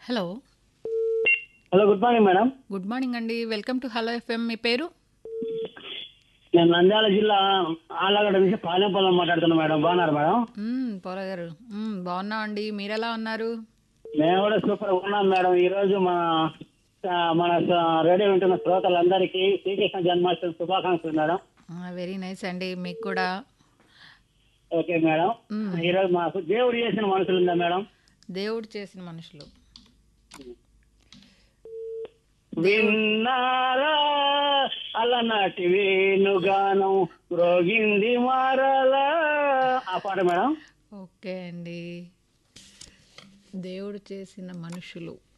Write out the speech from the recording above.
Hello. Hello, good morning madam. Good morning అండి. Welcome to hello FM. మీ పేరు? నేను నంద్యాల జిల్లా ఆళ్ళగడ్డ నుంచి పాలెంపల్లం మాట్లాడుతున్నా మేడం. బాగున్నారు మేడం? పోలా గారు. బాగున్నామండి. మీరెలా ఉన్నారు? మేము కూడా సూపర్ ఉన్నాం మేడం. ఈ రోజు మన రేడియో వింటున్న శ్రోతలందరికీ శ్రీకృష్ణ జన్మాష్టమి శుభాకాంక్షలు మేడం. వెరీ నైస్ అండి. మీకు కూడా. Okay madam. మ్మ్, ఈరోజు మాకు దేవుడు చేసిన మనుషులు ఉందా మేడం? దేవుడు చేసిన మనుషులు. దేవుడు. విన్నారా అలనాటి వేణుగానం రోగింది మారాలా, ఆ పాట మేడం. ఓకే అండి. దేవుడు చేసిన మనుషులు.